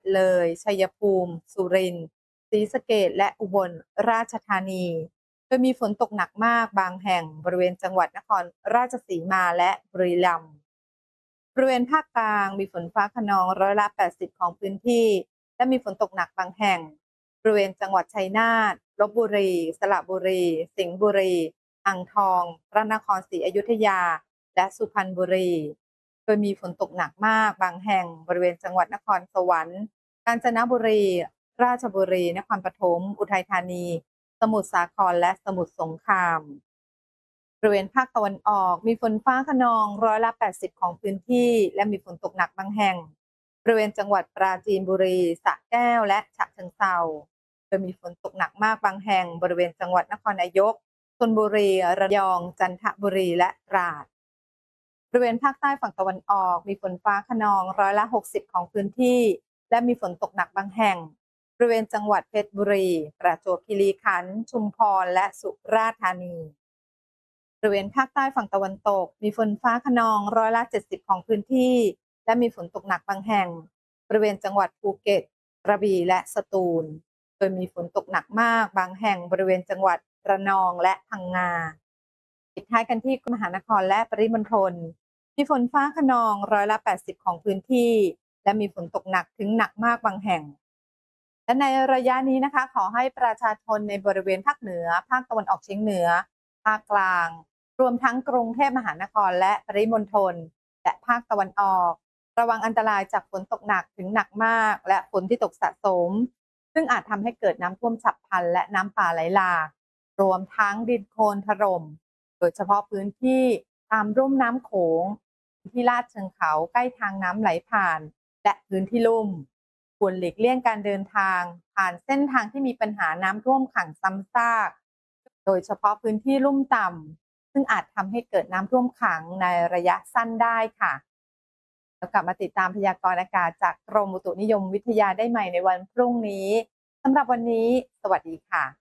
เลยชัยภูมิสุรินทร์ศรีสะเกษและอุบลราชธานีโดยมีฝนตกหนักมากบางแห่งบริเวณจังหวัดนครราชสีมาและบุรีรัมย์บริเวณภาคกลางมีฝนฟ้าคะนอง80%ของพื้นที่และมีฝนตกหนักบางแห่งบริเวณจังหวัดชัยนาทลพบุรีสระบุรีสิงห์บุรีอ่างทองพระนครศรีอยุธยาและสุพรรณบุรีโดยมีฝนตกหนักมากบางแห่งบริเวณจังหวัดนครสวรรค์กาญจนบุรีราชบุรีนครปฐมอุทัยธานีสมุทรสาครและสมุทรสงครามบริเวณภาคตะวันออกมีฝนฟ้าคะนอง80%ของพื้นที่และมีฝนตกหนักบางแห่งบริเวณจังหวัดปราจีนบุรีสระแก้วและฉะเชิงเทราโดยมีฝนตกหนักมากบางแห่งบริเวณจังหวัดนครนายกชลบุรีระยองจันทบุรีและตราดบริเวณภาคใต้ฝั่งตะวันออกมีฝนฟ้าคะนอง60%ของพื้นที่และมีฝนตกหนักบางแห่งบริเวณจังหวัดเพชรบุรีประจวบคีรีขันธ์ชุมพรและสุราษฎร์ธานีบริเวณภาคใต้ฝั่งตะวันตกมีฝนฟ้าคะนอง70%ของพื้นที่และมีฝนตกหนักบางแห่งบริเวณจังหวัดภูเก็ตกระบี่และสตูลโดยมีฝนตกหนักมากบางแห่งบริเวณจังหวัดระนองและพังงาปิดท้ายกันที่กรุงเทพมหานครและปริมณฑลมีฝนฟ้าคะนอง80%ของพื้นที่และมีฝนตกหนักถึงหนักมากบางแห่งและในระยะนี้นะคะขอให้ประชาชนในบริเวณภาคเหนือภาคตะวันออกเฉียงเหนือภาคกลางรวมทั้งกรุงเทพมหานครและปริมณฑลและภาคตะวันออกระวังอันตรายจากฝนตกหนักถึงหนักมากและฝนที่ตกสะสมซึ่งอาจทำให้เกิดน้ำท่วมฉับพลันและน้ำป่าไหลหลากรวมทั้งดินโคลนถล่มโดยเฉพาะพื้นที่ตามรุ่มน้ำโขงที่ลาดเชิงเขาใกล้ทางน้ำไหลผ่านและพื้นที่ลุ่มควรหลีกเลี่ยงการเดินทางผ่านเส้นทางที่มีปัญหาน้ำท่วมขังซ้ำซากโดยเฉพาะพื้นที่ลุ่มต่ำซึ่งอาจทำให้เกิดน้ำท่วมขังในระยะสั้นได้ค่ะแล้วกลับมาติดตามพยากรณ์อากาศจากกรมอุตุนิยมวิทยาได้ใหม่ในวันพรุ่งนี้สำหรับวันนี้สวัสดีค่ะ